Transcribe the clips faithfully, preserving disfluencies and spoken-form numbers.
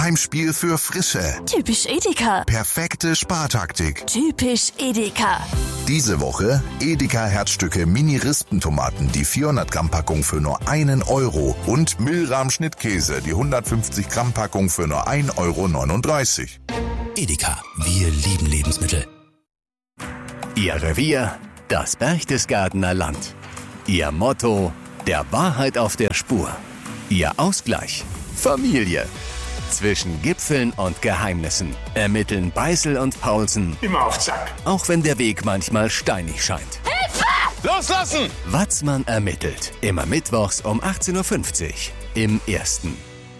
Heimspiel für Frische. Typisch Edeka. Perfekte Spartaktik. Typisch Edeka. Diese Woche Edeka Herzstücke Mini-Rispentomaten, die vierhundert Gramm Packung für nur einen Euro und Milram Schnittkäse, die hundertfünfzig Gramm Packung für nur ein Euro neununddreißig. Edeka, wir lieben Lebensmittel. Ihr Revier, das Berchtesgadener Land. Ihr Motto, der Wahrheit auf der Spur. Ihr Ausgleich, Familie. Zwischen Gipfeln und Geheimnissen ermitteln Beißel und Paulsen. Immer auf Zack. Auch wenn der Weg manchmal steinig scheint. Hilfe! Loslassen! Watzmann ermittelt. Immer mittwochs um achtzehn Uhr fünfzig im Ersten.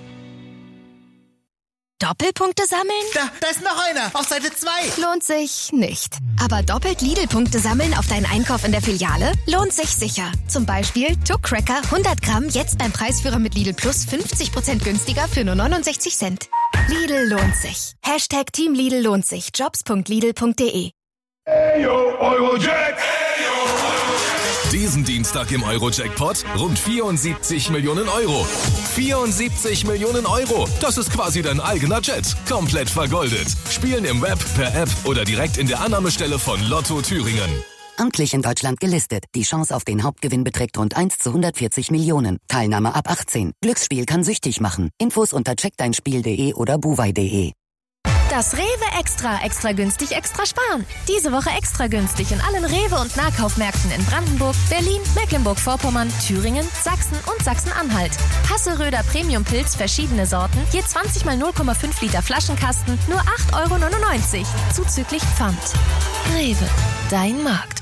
Doppelpunkte sammeln? Da, da ist noch einer. Auf Seite zwei. Lohnt sich nicht. Aber doppelt Lidl-Punkte sammeln auf deinen Einkauf in der Filiale lohnt sich sicher. Zum Beispiel Tuck Cracker hundert Gramm jetzt beim Preisführer mit Lidl Plus fünfzig Prozent günstiger für nur neunundsechzig Cent. Lidl lohnt sich. Hashtag Team Lidl lohnt sich. Jobs punkt lidl punkt de. Hey yo, Eurojack! Diesen Dienstag im Euro-Jackpot rund vierundsiebzig Millionen Euro. vierundsiebzig Millionen Euro. Das ist quasi dein eigener Jet. Komplett vergoldet. Spielen im Web, per App oder direkt in der Annahmestelle von Lotto Thüringen. Amtlich in Deutschland gelistet. Die Chance auf den Hauptgewinn beträgt rund eins zu hundertvierzig Millionen. Teilnahme ab achtzehn. Glücksspiel kann süchtig machen. Infos unter check dein spiel punkt de oder buwei punkt de. Das Rewe Extra, extra günstig, extra sparen. Diese Woche extra günstig in allen Rewe- und Nahkaufmärkten in Brandenburg, Berlin, Mecklenburg-Vorpommern, Thüringen, Sachsen und Sachsen-Anhalt. Hasseröder Premium-Pilz, verschiedene Sorten, je zwanzig mal null Komma fünf Liter Flaschenkasten, nur acht Euro neunundneunzig, zuzüglich Pfand. Rewe, dein Markt.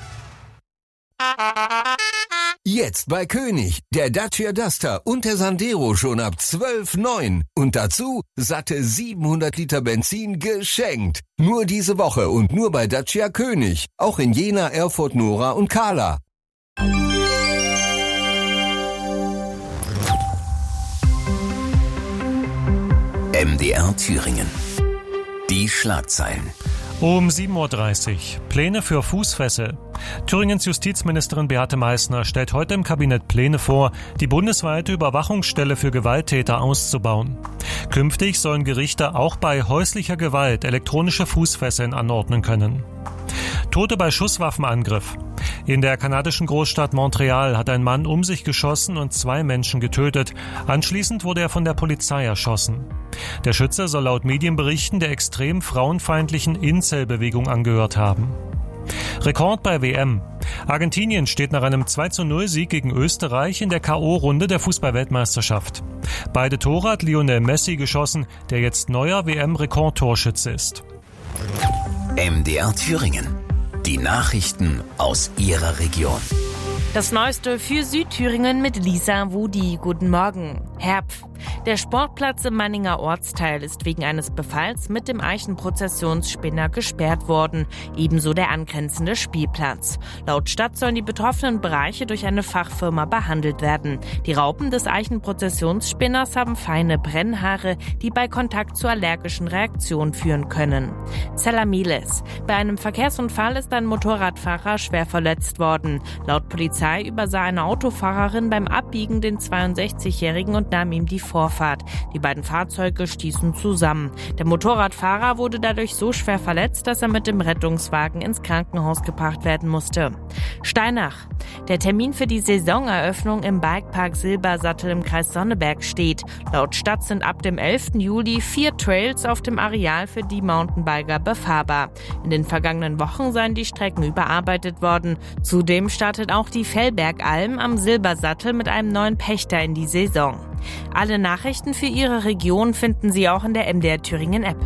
Jetzt bei König, der Dacia Duster und der Sandero schon ab zwölf Komma neun. Und dazu satte siebenhundert Liter Benzin geschenkt. Nur diese Woche und nur bei Dacia König. Auch in Jena, Erfurt, Nora und Kahla. M D R Thüringen. Die Schlagzeilen. Um sieben Uhr dreißig. Pläne für Fußfessel. Thüringens Justizministerin Beate Meißner stellt heute im Kabinett Pläne vor, die bundesweite Überwachungsstelle für Gewalttäter auszubauen. Künftig sollen Gerichte auch bei häuslicher Gewalt elektronische Fußfesseln anordnen können. Tote bei Schusswaffenangriff. In der kanadischen Großstadt Montreal hat ein Mann um sich geschossen und zwei Menschen getötet. Anschließend wurde er von der Polizei erschossen. Der Schütze soll laut Medienberichten der extrem frauenfeindlichen Incel-Bewegung angehört haben. Rekord bei W M. Argentinien steht nach einem zwei zu null Sieg gegen Österreich in der K O-Runde der Fußball-Weltmeisterschaft. Beide Tore hat Lionel Messi geschossen, der jetzt neuer W M-Rekordtorschütze ist. M D R Thüringen. Die Nachrichten aus Ihrer Region. Das Neueste für Südthüringen mit Lisa Wudi. Guten Morgen. Herpf. Der Sportplatz im Manninger Ortsteil ist wegen eines Befalls mit dem Eichenprozessionsspinner gesperrt worden. Ebenso der angrenzende Spielplatz. Laut Stadt sollen die betroffenen Bereiche durch eine Fachfirma behandelt werden. Die Raupen des Eichenprozessionsspinners haben feine Brennhaare, die bei Kontakt zu allergischen Reaktionen führen können. Zelameles. Bei einem Verkehrsunfall ist ein Motorradfahrer schwer verletzt worden. Laut Polizei übersah eine Autofahrerin beim Abbiegen den zweiundsechzigjährigen und nahm ihm die Vorfahrt. Die beiden Fahrzeuge stießen zusammen. Der Motorradfahrer wurde dadurch so schwer verletzt, dass er mit dem Rettungswagen ins Krankenhaus gebracht werden musste. Steinach. Der Termin für die Saisoneröffnung im Bikepark Silbersattel im Kreis Sonneberg steht. Laut Stadt sind ab dem elften Juli vier Trails auf dem Areal für die Mountainbiker befahrbar. In den vergangenen Wochen seien die Strecken überarbeitet worden. Zudem startet auch die Fellbergalm am Silbersattel mit einem neuen Pächter in die Saison. Alle Nachrichten für Ihre Region finden Sie auch in der M D R Thüringen App.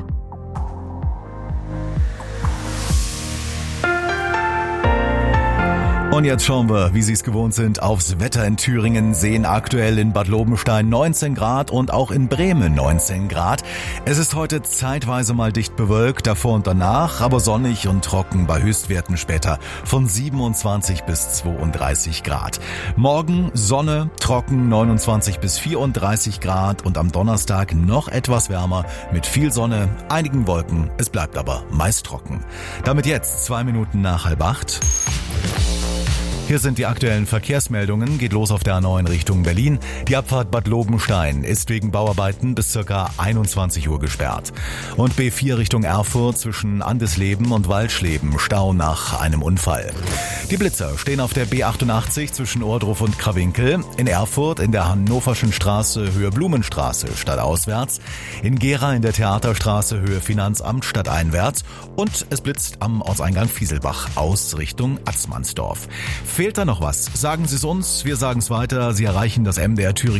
Und jetzt schauen wir, wie Sie es gewohnt sind, aufs Wetter in Thüringen. Sehen aktuell in Bad Lobenstein neunzehn Grad und auch in Bremen neunzehn Grad. Es ist heute zeitweise mal dicht bewölkt, davor und danach, aber sonnig und trocken bei Höchstwerten später von siebenundzwanzig bis zweiunddreißig Grad. Morgen Sonne, trocken neunundzwanzig bis vierunddreißig Grad und am Donnerstag noch etwas wärmer mit viel Sonne, einigen Wolken. Es bleibt aber meist trocken. Damit jetzt zwei Minuten nach halb acht. Hier sind die aktuellen Verkehrsmeldungen. Geht los auf der A neun Richtung Berlin. Die Abfahrt Bad Lobenstein ist wegen Bauarbeiten bis ca. einundzwanzig Uhr gesperrt. Und B vier Richtung Erfurt zwischen Andesleben und Waldschleben. Stau nach einem Unfall. Die Blitzer stehen auf der B achtundachtzig zwischen Ohrdruf und Krawinkel. In Erfurt in der Hannoverschen Straße Höhe Blumenstraße stadtauswärts. In Gera in der Theaterstraße Höhe Finanzamt stadteinwärts. Und es blitzt am Ortseingang Fieselbach aus Richtung Atzmannsdorf. Fehlt da noch was? Sagen Sie es uns, wir sagen es weiter. Sie erreichen das M D R Thüringen